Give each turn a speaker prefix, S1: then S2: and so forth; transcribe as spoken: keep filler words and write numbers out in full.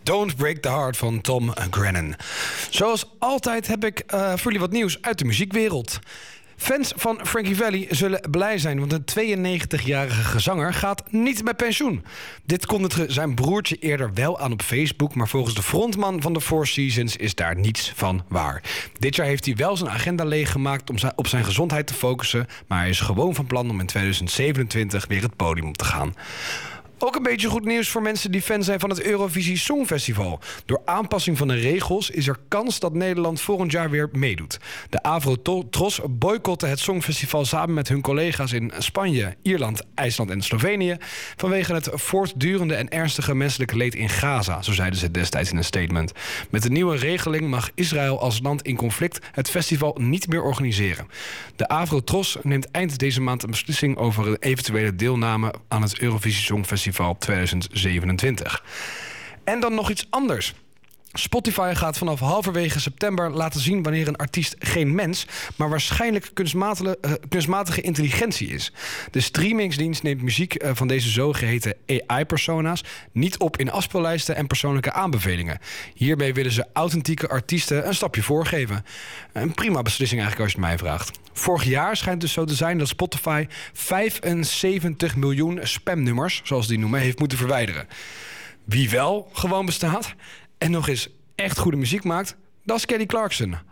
S1: Don't Break the Heart van Tom Grennan. Zoals altijd heb ik uh, voor jullie wat nieuws uit de muziekwereld. Fans van Frankie Valli zullen blij zijn, want een tweeënnegentigjarige zanger gaat niet met pensioen. Dit kondigde zijn broertje eerder wel aan op Facebook, maar volgens de frontman van de Four Seasons is daar niets van waar. Dit jaar heeft hij wel zijn agenda leeggemaakt om op zijn gezondheid te focussen, maar hij is gewoon van plan om in tweeduizend zevenentwintig weer het podium op te gaan. Ook een beetje goed nieuws voor mensen die fan zijn van het Eurovisie Songfestival. Door aanpassing van de regels is er kans dat Nederland volgend jaar weer meedoet. De Avrotros boycotten het Songfestival samen met hun collega's in Spanje, Ierland, IJsland en Slovenië vanwege het voortdurende en ernstige menselijke leed in Gaza, zo zeiden ze destijds in een statement. Met de nieuwe regeling mag Israël als land in conflict het festival niet meer organiseren. De Avrotros neemt eind deze maand een beslissing over een eventuele deelname aan het Eurovisie Songfestival tweeduizend zevenentwintig. En dan nog iets anders. Spotify gaat vanaf halverwege september laten zien wanneer een artiest geen mens, maar waarschijnlijk kunstmatige, uh, kunstmatige intelligentie is. De streamingsdienst neemt muziek uh, van deze zogeheten A I-persona's niet op in afspeellijsten en persoonlijke aanbevelingen. Hiermee willen ze authentieke artiesten een stapje voorgeven. Een prima beslissing eigenlijk als je het mij vraagt. Vorig jaar schijnt dus zo te zijn dat Spotify vijfenzeventig miljoen spamnummers, zoals die noemen, heeft moeten verwijderen. Wie wel gewoon bestaat en nog eens echt goede muziek maakt, dat is Kelly Clarkson.